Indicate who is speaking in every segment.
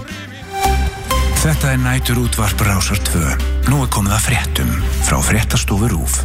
Speaker 1: Þetta nætur útvarp Rásar 2. Nú komið að fréttum frá fréttastofu RÚV.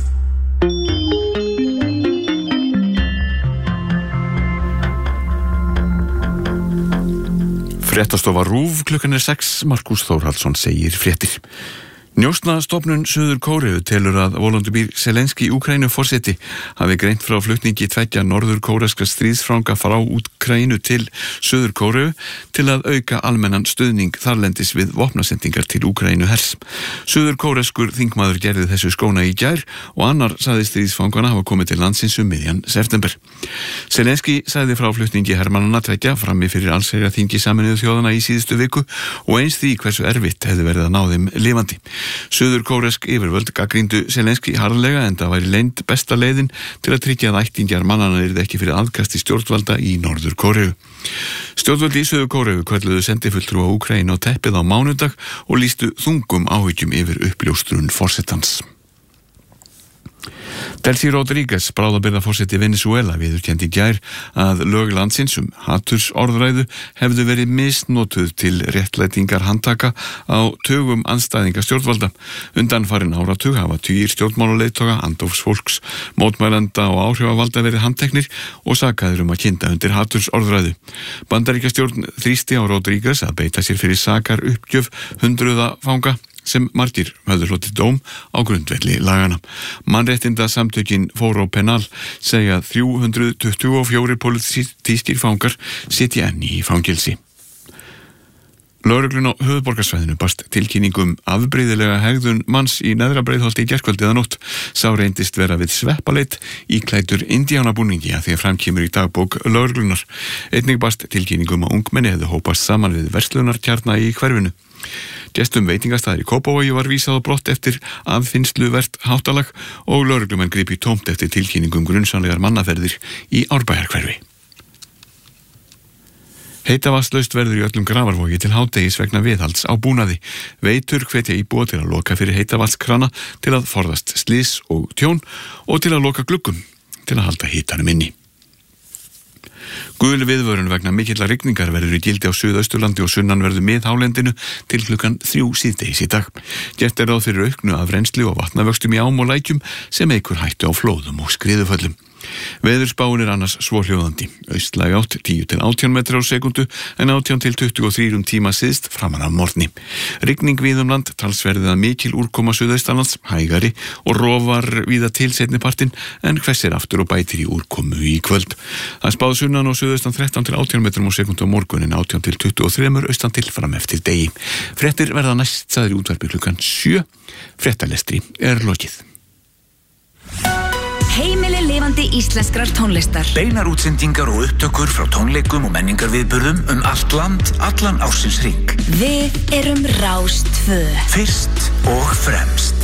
Speaker 2: Fréttastofa RÚV, klukkan 6, Markús Þórhallsson segir fréttir. Njósnastofnun Suður Kóreu telur að Volodymyr Zelenský Úkraínuforseti hafi greint frá flutningi 2 norður-kóreskra stríðsfanga frá Úkraínu til Suður Kóreu til að auka almennan stuðning þarlendis við vopnasendingar til Úkraínu hers. Suður kóreskur þingmaður gerði þessu skóna í gær og annar sagði stríðsfangana hafa komið til landsins miðjan september. Zelenský sagði frá flutningi hermannanna 2 frammi fyrir allsherjarþingi Sameinuðu þjóðanna í síðustu viku og eins því hversu erfitt hefði verið að ná þeim lifandi. Suður kóresk yfirvöld gagnrýndu Zelenský harðlega enda væri leynd besta leiðin til að tryggja að ættingjar mannanna yrði ekki fyrir aðkasti stjórnvalda í Norður Kóreu. Stjórnvöld í Suður Kóreu kölluðu sendifulltrúa Úkraínu á teppið á mánudag og lýstu þungum áhyggjum yfir uppljóstrun forsetans. Delcy Rodríguez, bráðabirgðaforseti Venezuela, viðurkenndi í gær að lög landsins hatursorðræðu hefðu verið misnotuð til réttlætingar handtaka á tugum andstæðinga stjórnvalda. Undanfarin áratug hafa tugir stjórnmálaleiðtoga, andófsfólks, mótmælenda og áhrifavalda verið handteknir og sakaðir að kynda undir hatursorðræðu. Bandaríkjastjórn þrýsti á Rodríguez að beita sér fyrir sakaruppgjöf hundruða fanga sem margir höfðu hlotið dóm á grundvelli lagana. Mannréttindasamtökin Foro Penal segja 324 pólitískir fangar sitja enn í fangelsi. Lögreglun á höfuðborgarsvæðinu barst tilkynningum afbrigðilega hegðun manns í Neðra Breiðholti í gærkvöldið að nótt. Sá reyndist vera við sveppaleit íklæddur indíánabúningi að því að framkemur í dagbók lögreglunar. Einnig barst tilkynningum að ungmenni hefðu hópast saman við verslunarkjarna í hverfinu. Gestum veitingastaðar í Kópavogi var vísað á brott eftir aðfinnsluvert háttalag og lögreglumenn gripu tómt eftir tilkynningum grunsamlegar mannaferðir í Árbæjarhverfi. Heitavatnslaust verður í öllum Grafarvogi til hádegis vegna viðhalds á búnaði. Veitur hvetja íbúa til að loka fyrir heitavatnskrana til að forðast slys og tjón og til að loka gluggum til að halda hitanum inni. Gul viðvörun vegna mikillar rigningar verður í gildi á Suðausturlandi og sunnanverðu miðhálendinu til klukkan 3 síðdegis í dag. Gert ráð fyrir auknu af rennsli og vatnavöxtum í ám og lækjum sem eykur hættu á flóðum og skriðuföllum. Veðurspáin annars svohljóðandi. Austlæg átt 10 til 18 metrar á sekundu en 18 til 23 tíma syðst framan af morgni. Rigning víðum land, talsverðið að mikil úrkoma suðaustanlands, hægari og rofar víða til seinnipartinn en hvessir aftur og bætir í úrkomu í kvöld. Það spáð sunnan og suðaustan 13 til 18 metrum á sekundu á morgun en 18 til 23 austan til fram eftir degi. Fréttir verða næst sagðir í útvarpi klukkan 7. Fréttalestri lokið.
Speaker 3: Heimili lifandi íslenskrar tónlistar.
Speaker 1: Beinar útsendingar og upptökur frá tónleikum og menningarviðburðum allt land, allan ársins hring.
Speaker 3: Við erum Rás 2.
Speaker 1: Fyrst og fremst.